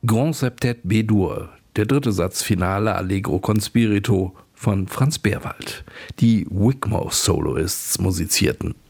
Grand Septet B-Dur, der dritte Satz Finale Allegro con Spirito von Franz Berwald. Die Wigmore Soloists musizierten.